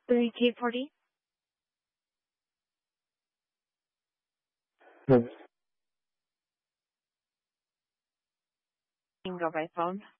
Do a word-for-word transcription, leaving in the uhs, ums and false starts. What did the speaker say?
three K forty. Yes. You can go by phone.